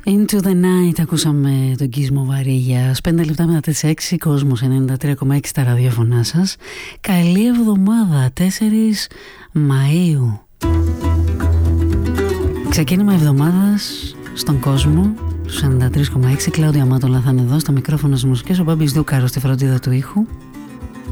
Into the Night ακούσαμε τον Κίσμο Βαρύγιας. 5 λεπτά μετά τις 6, Κόσμος 93,6 στα ραδιόφωνά σας. Καλή εβδομάδα, 4 Μαΐου. Ξεκίνημα εβδομάδας στον κόσμο, στους 93,6. Κλάουδια Μάτολα θα είναι εδώ, στο μικρόφωνο στις μουσικές, ο Μπάμπης Δούκαρος στη φροντίδα του ήχου.